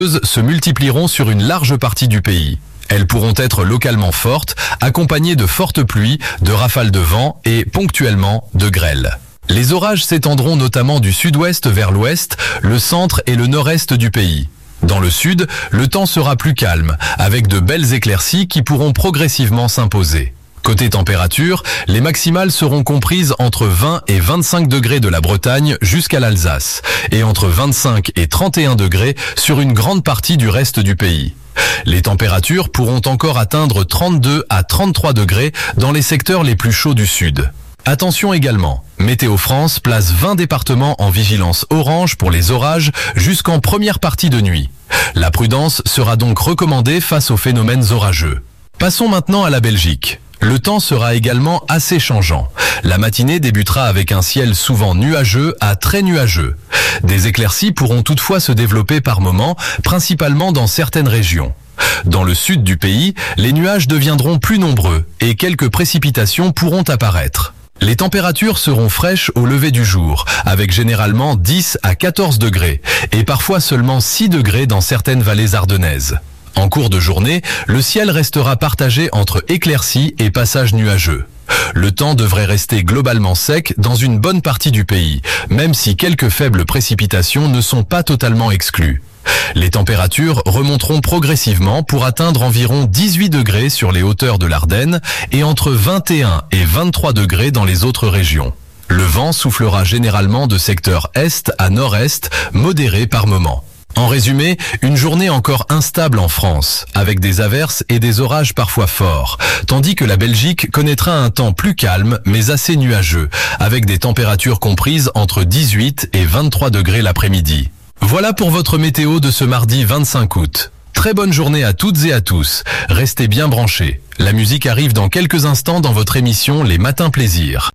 se multiplieront sur une large partie du pays. Elles pourront être localement fortes, accompagnées de fortes pluies, de rafales de vent et, ponctuellement, de grêles. Les orages s'étendront notamment du sud-ouest vers l'ouest, le centre et le nord-est du pays. Dans le sud, le temps sera plus calme, avec de belles éclaircies qui pourront progressivement s'imposer. Côté température, les maximales seront comprises entre 20 et 25 degrés de la Bretagne jusqu'à l'Alsace, et entre 25 et 31 degrés sur une grande partie du reste du pays. Les températures pourront encore atteindre 32 à 33 degrés dans les secteurs les plus chauds du sud. Attention également, Météo France place 20 départements en vigilance orange pour les orages jusqu'en première partie de nuit. La prudence sera donc recommandée face aux phénomènes orageux. Passons maintenant à la Belgique. Le temps sera également assez changeant. La matinée débutera avec un ciel souvent nuageux à très nuageux. Des éclaircies pourront toutefois se développer par moments, principalement dans certaines régions. Dans le sud du pays, les nuages deviendront plus nombreux et quelques précipitations pourront apparaître. Les températures seront fraîches au lever du jour, avec généralement 10 à 14 degrés, et parfois seulement 6 degrés dans certaines vallées ardennaises. En cours de journée, le ciel restera partagé entre éclaircies et passages nuageux. Le temps devrait rester globalement sec dans une bonne partie du pays, même si quelques faibles précipitations ne sont pas totalement exclues. Les températures remonteront progressivement pour atteindre environ 18 degrés sur les hauteurs de l'Ardenne et entre 21 et 23 degrés dans les autres régions. Le vent soufflera généralement de secteur est à nord-est, modéré par moments. En résumé, une journée encore instable en France, avec des averses et des orages parfois forts, tandis que la Belgique connaîtra un temps plus calme mais assez nuageux, avec des températures comprises entre 18 et 23 degrés l'après-midi. Voilà pour votre météo de ce mardi 25 août. Très bonne journée à toutes et à tous. Restez bien branchés. La musique arrive dans quelques instants dans votre émission Les Matins Plaisir.